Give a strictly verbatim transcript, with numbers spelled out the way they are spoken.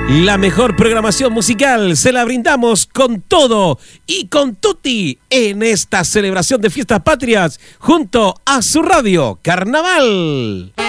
La mejor programación musical se la brindamos con todo y con tutti en esta celebración de fiestas patrias junto a su radio Carnaval.